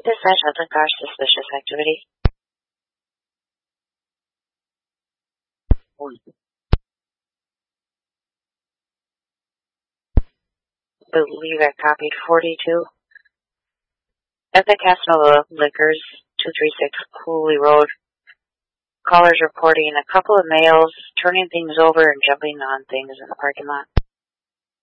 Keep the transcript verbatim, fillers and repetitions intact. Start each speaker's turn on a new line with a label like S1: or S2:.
S1: Dispatch Hudson Car, suspicious activity. Believe I copied forty-two. At the Casanova Liquors, two three six Cooley Road. Callers reporting a couple of males turning things over and jumping on things in the parking lot.